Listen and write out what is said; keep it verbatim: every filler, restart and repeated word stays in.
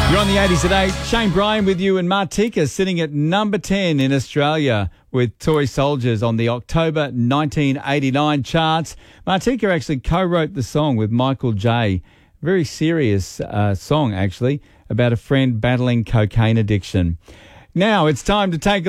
You're on the eighties at eight. Shane Bryan with you, and Martika sitting at number ten in Australia with Toy Soldiers on the October nineteen eighty-nine charts. Martika actually co-wrote the song with Michael J. Very serious uh, song, actually, about a friend battling cocaine addiction. Now it's time to take